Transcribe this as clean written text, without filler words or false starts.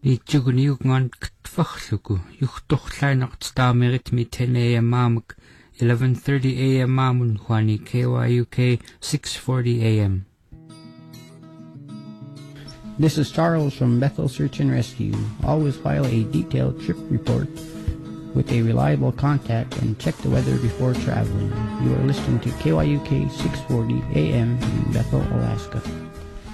Itchuguniugngan ktfahluku yuhtohlainaqtstaameritmi 10 a.m. maamuk 11:30 a.m. maamun huani KYUK 640 a.m. This is Charles from Bethel Search and Rescue. Always file a detailed trip report with a reliable contact and check the weather before traveling. You are listening to KYUK 640 AM in Bethel, Alaska.